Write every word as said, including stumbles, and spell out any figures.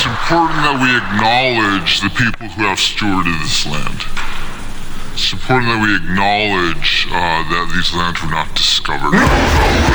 it's important that we acknowledge the people who have stewarded this land. It's important that we acknowledge uh, that these lands were not discovered.